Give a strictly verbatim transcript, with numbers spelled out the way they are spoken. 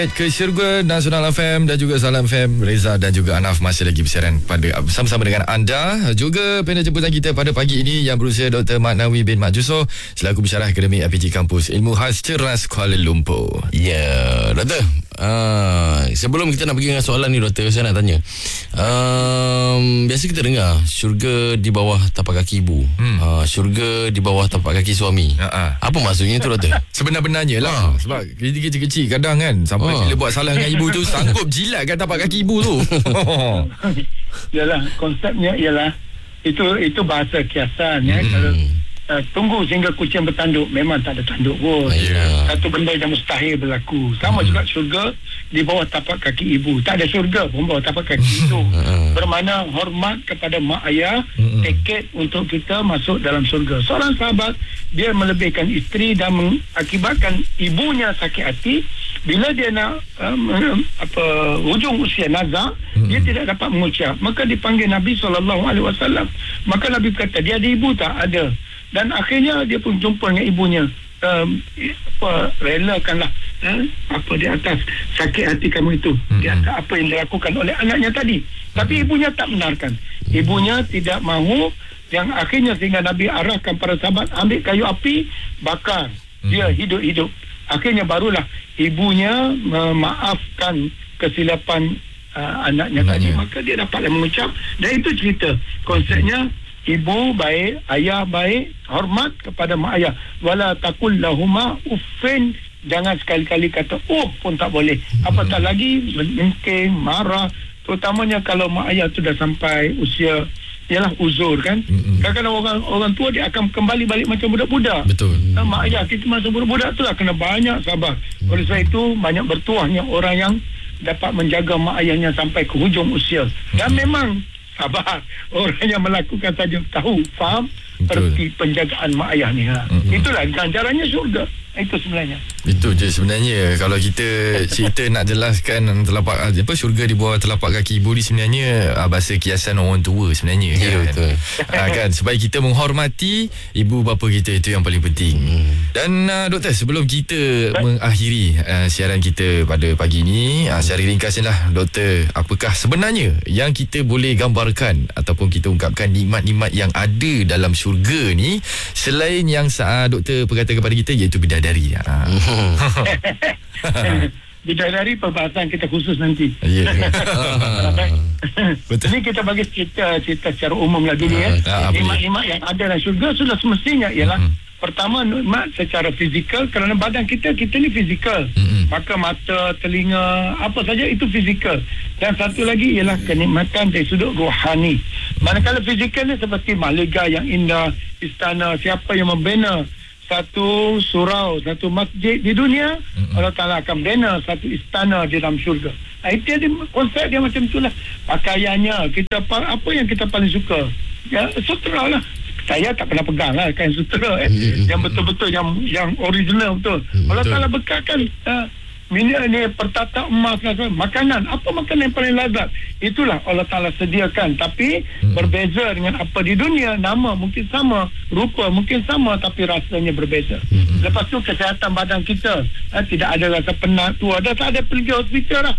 Ke Syurga Nasional F M dan juga Salam F M. Reza dan juga Anaf masih lagi bersiaran pada bersama-sama dengan anda. Juga panel jemputan kita pada pagi ini yang berusia Doktor Mat Nawi bin Mat Jusoh selaku pensyarah Akademik A P J Kampus Ilmu Khas Cerdas Kuala Lumpur. Ya, yeah, Doktor. Uh, sebelum kita nak pergi dengan soalan ni, Doktor, saya nak tanya. Um, biasa kita dengar syurga di bawah tapak kaki ibu, hmm. uh, syurga di bawah tapak kaki suami. Uh-huh. Apa maksudnya tu, Doktor? Sebenar-benarnya lah. Uh. Sebab kita kecil-kecil kadang kan sampai uh. bila buat salah dengan ibu tu sanggup jilatkan tapak kaki ibu tu. Yalah, konsepnya ialah itu itu bahasa kiasan ya. Hmm. Kalau Uh, tunggu sehingga kucing bertanduk, memang tak ada tanduk pun. Yeah. Satu benda yang mustahil berlaku. Sama hmm. juga syurga di bawah tapak kaki ibu. Tak ada syurga pun bawah tapak kaki itu. Bermakna hormat kepada mak ayah, hmm. tiket untuk kita masuk dalam syurga. Seorang sahabat, dia melebihkan isteri dan mengakibatkan ibunya sakit hati. Bila dia nak um, apa hujung usia nazak, hmm. dia tidak dapat mengucap. Maka dipanggil Nabi sallallahu alaihi wasallam. Maka Nabi berkata, dia ada ibu tak? Ada. Dan akhirnya dia pun jumpa dengan ibunya. Um, apa, relakanlah eh, apa di atas sakit hati kamu itu, mm-hmm. di atas apa yang dilakukan oleh anaknya tadi. Mm-hmm. Tapi ibunya tak benarkan. Ibunya tidak mahu, yang akhirnya sehingga Nabi arahkan para sahabat ambil kayu api, bakar. Mm-hmm. Dia hidup-hidup. Akhirnya barulah ibunya memaafkan kesilapan uh, anaknya, anaknya tadi. Maka dia dapatlah mengucap. Dan itu cerita. Konsepnya, ibu baik, ayah baik, hormat kepada mak ayah. Wala taqul lahuma uffin, jangan sekali-kali kata uff pun tak boleh. Apatah lagi mungkin marah, terutamanya kalau mak ayah tu dah sampai usia ialah uzur kan. Kadang-kadang orang orang tua dia akan kembali balik macam budak-budak. Betul. Nah, mak ayah kita masa budak-budak tu lah kena banyak sabar. Oleh sebab itu banyak bertuahnya orang yang dapat menjaga mak ayahnya sampai ke hujung usia. Dan memang sabar orang yang melakukan saja tahu, faham erti penjagaan mak ayah ni. Ha. Mm-hmm. Itulah ganjarannya syurga. Itu sebenarnya. Itu je sebenarnya. Kalau kita cerita nak jelaskan telapak apa syurga di bawah telapak kaki ibu ni sebenarnya uh, bahasa kiasan orang tua sebenarnya. Ya, kan? Betul. Uh, kan supaya kita menghormati ibu bapa kita, itu yang paling penting. Hmm. Dan uh, Doktor, sebelum kita Baik. mengakhiri uh, siaran kita pada pagi ini, uh, secara ringkasnya lah Doktor, apakah sebenarnya yang kita boleh gambarkan ataupun kita ungkapkan nikmat-nikmat yang ada dalam syurga ni selain yang uh, Doktor perkata kepada kita, iaitu bidadari. Ha. Bidadari perbahasan kita khusus nanti. Ya. Betul. Ini kita bagi cerita cerita secara umum lah dulu ya. Nikmat-nikmat yang ada dalam syurga sudah semestinya ialah mm-hmm. pertama nikmat secara fizikal, kerana badan kita kita ni fizikal. Mm-hmm. Maka mata, telinga, apa saja itu fizikal. Dan satu lagi ialah kenikmatan dari sudut rohani. Manakala fizikal ni seperti mahligai yang indah, istana, siapa yang membina satu surau, satu masjid di dunia, mm-hmm. Allah Ta'ala akan bina satu istana di dalam syurga. Nah, itu dia, konsep dia macam itulah. Pakaiannya, kita apa yang kita paling suka? Ya, sutera lah. Saya tak pernah pegang lah kain sutera eh. Mm-hmm. Yang betul-betul, yang yang original betul. Mm-hmm. Allah Ta'ala bekalkan uh, Ini, ini pertata emas, makanan. Apa makanan yang paling lazat? Itulah Allah Ta'ala sediakan. Tapi hmm. berbeza dengan apa di dunia. Nama mungkin sama, rupa mungkin sama, tapi rasanya berbeza. Hmm. Lepas tu kesihatan badan kita. Ha, tidak ada rasa penat tu. Ada tak ada pergi hospital lah.